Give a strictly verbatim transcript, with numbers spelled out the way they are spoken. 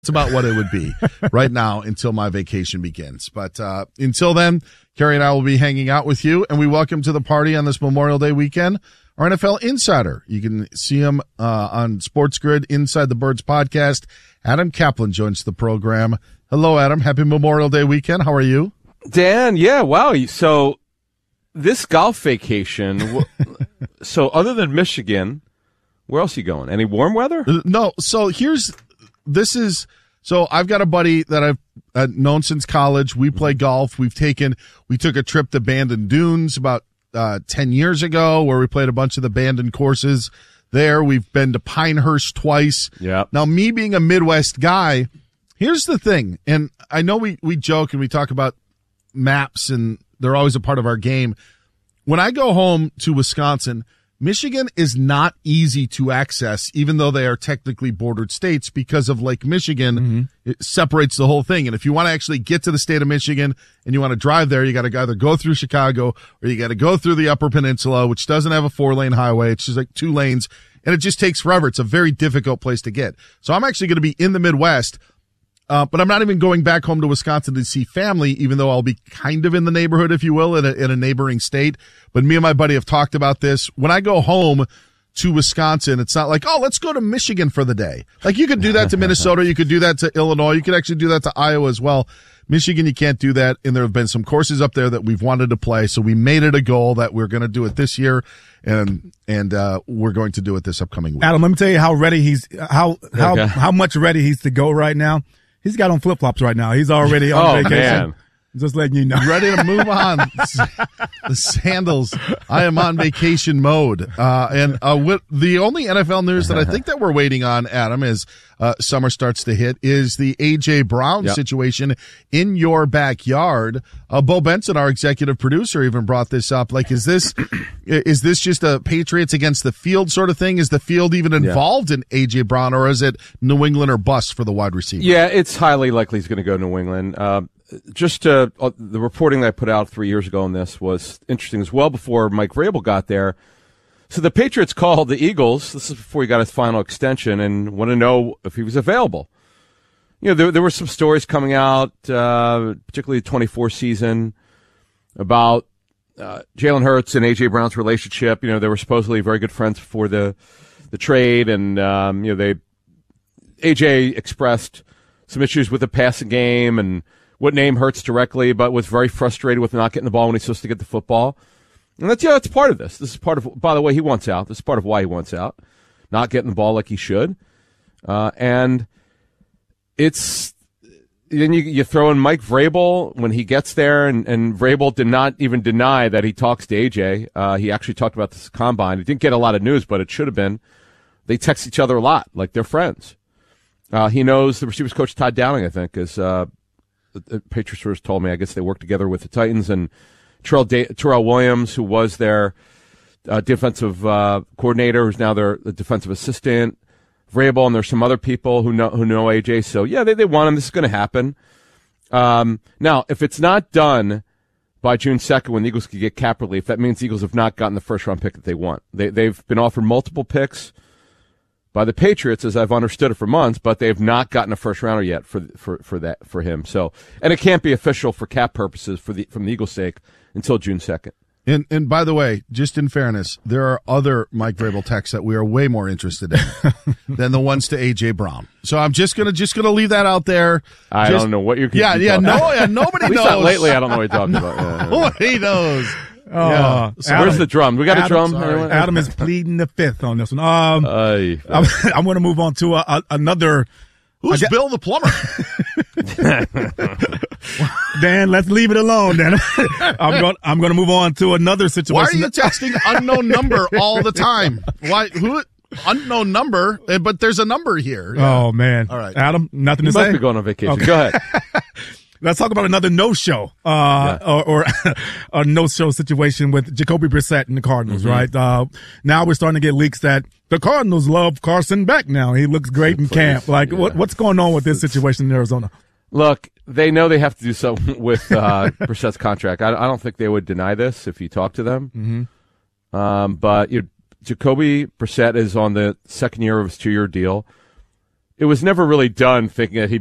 That's about what it would be right now until my vacation begins. But uh, until then, Carrie and I will be hanging out with you, and we welcome to the party on this Memorial Day weekend our N F L Insider. You can see him uh, on Sports Grid Inside the Birds podcast. Adam Kaplan joins the program. Hello, Adam. Happy Memorial Day weekend. How are you? Dan, yeah, wow. So this golf vacation, so other than Michigan, where else are you going? Any warm weather? No. So here's, this is, so I've got a buddy that I've uh, known since college. We play golf. We've taken, we took a trip to Bandon Dunes about uh, ten years ago where we played a bunch of the Bandon courses there. We've been to Pinehurst twice. Yeah. Now, me being a Midwest guy, here's the thing, and I know we, we joke and we talk about maps, and they're always a part of our game. When I go home to Wisconsin, Michigan is not easy to access, even though they are technically bordered states, because of Lake Michigan. Mm-hmm. It separates the whole thing. And if you want to actually get to the state of Michigan and you want to drive there, you got to either go through Chicago or you got to go through the Upper Peninsula, which doesn't have a four-lane highway. It's just like two lanes, and it just takes forever. It's a very difficult place to get. So I'm actually going to be in the Midwest. Uh, but I'm not even going back home to Wisconsin to see family, even though I'll be kind of in the neighborhood, if you will, in a, in a neighboring state. But me and my buddy have talked about this. When I go home to Wisconsin, it's not like, oh, let's go to Michigan for the day. Like, you could do that to Minnesota. You could do that to Illinois. You could actually do that to Iowa as well. Michigan, you can't do that. And there have been some courses up there that we've wanted to play. So we made it a goal that we're going to do it this year. And, and, uh, we're going to do it this upcoming week. Adam, let me tell you how ready he's, how, how, okay. how much ready he's to go right now. He's got on flip-flops right now. He's already on oh, vacation. Man. Just letting you know. Ready to move on. The sandals. I am on vacation mode. Uh, and, uh, with the only N F L news that I think that we're waiting on, Adam, as, uh, summer starts to hit, is the A J Brown yep. situation in your backyard. Uh, Bo Benson, our executive producer, even brought this up. Like, is this, is this just a Patriots against the field sort of thing? Is the field even involved yeah. in A J Brown, or is it New England or bust for the wide receiver? Yeah, it's highly likely he's going to go to New England. Uh, Just uh, the reporting that I put out three years ago on this was interesting as well before Mike Vrabel got there. So the Patriots called the Eagles, this is before he got his final extension, and want to know if he was available. You know, there, there were some stories coming out, uh, particularly the twenty-four season, about uh, Jalen Hurts and A J Brown's relationship. You know, they were supposedly very good friends before the the trade, and um, you know, they A J expressed some issues with the passing game and what name Hurts directly, but was very frustrated with not getting the ball when he's supposed to get the football. And that's, yeah, that's part of this. This is part of, by the way, he wants out. This is part of why he wants out. Not getting the ball like he should. Uh, and it's, then you, you throw in Mike Vrabel when he gets there, and, and Vrabel did not even deny that he talks to A J. Uh, he actually talked about this combine. He didn't get a lot of news, but it should have been. They text each other a lot, like they're friends. Uh, he knows the receivers coach, Todd Downing, I think, is, uh, the Patriots first told me, I guess they worked together with the Titans, and Terrell, da- Terrell Williams, who was their uh, defensive uh, coordinator, who's now their the defensive assistant, Vrabel, and there's some other people who know who know A J. So, yeah, they, they want him. This is going to happen. Um, now, if it's not done by June second when the Eagles can get cap relief, that means the Eagles have not gotten the first-round pick that they want. They, they've been offered multiple picks by the Patriots, as I've understood it for months, but they have not gotten a first rounder yet for for for that for him. So, and it can't be official for cap purposes for the from the Eagles' sake until June second. And and by the way, just in fairness, there are other Mike Vrabel texts that we are way more interested in than the ones to A J Brown. So I'm just gonna just gonna leave that out there. I just, don't know what you're. Yeah, yeah, no, about. yeah, nobody At least knows. not lately, I don't know what you're talking about. Yeah, yeah. Nobody knows. Oh, yeah. So where's the drum? We got Adam, a drum. Sorry. Adam is pleading the fifth on this one. Um, uh, I'm, I'm going to move on to a, a, another. Who's get, Bill the plumber? Dan, let's leave it alone. Dan, I'm going. I'm going to move on to another situation. Why are you texting unknown number all the time? Why? Who? Unknown number, but there's a number here. Yeah. Oh man! All right, Adam, nothing you to must say. Be going on vacation. Okay. Go ahead. Let's talk about another no-show, uh, yeah. or, or a no-show situation with Jacoby Brissett and the Cardinals, mm-hmm. right? Uh, now we're starting to get leaks that the Cardinals love Carson Beck now. He looks great in camp. Like, yeah. what, what's going on with this situation in Arizona? Look, they know they have to do something with uh, Brissett's contract. I, I don't think they would deny this if you talk to them. Mm-hmm. Um, but you know, Jacoby Brissett is on the second year of his two-year deal. it was never really done thinking that he'd